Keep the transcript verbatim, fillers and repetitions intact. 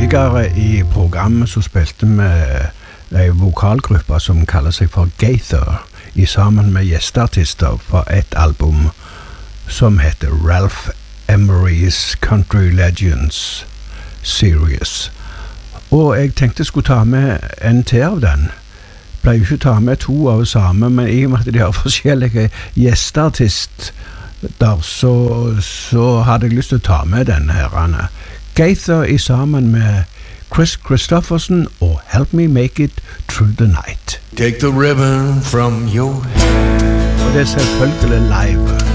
Tidligere i programmet så spilte vi en vokalgruppe som kaller seg for Gaither, i sammen med gjesteartister fra et album som heter Ralph Emery's Country Legends Series. Og jeg tenkte jeg skulle ta med en til av den. Pleier jo ikke ta med to av samme, men i og med at de har forskjellige gjesteartister, så, så hadde jeg lyst til å ta med denne her, Anna. Gaither i sammen med Chris Christopherson og Help Me Make It Through the Night. Take the ribbon from your head. Og det er selvfølgelig live.